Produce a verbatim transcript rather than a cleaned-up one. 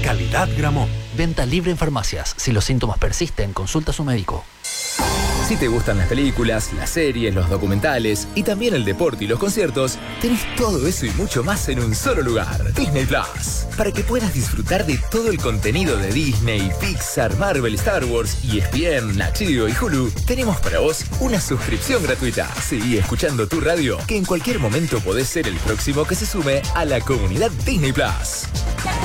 Calidad Gramont. Venta libre en farmacias. Si los síntomas persisten, consulta a su médico. Si te gustan las películas, las series, los documentales y también el deporte y los conciertos, tenés todo eso y mucho más en un solo lugar. Disney Plus. Para que puedas disfrutar de todo el contenido de Disney, Pixar, Marvel, Star Wars, E S P N, Nat Geo y Hulu, tenemos para vos una suscripción gratuita. Seguí escuchando tu radio, que en cualquier momento podés ser el próximo que se sume a la comunidad Disney Plus.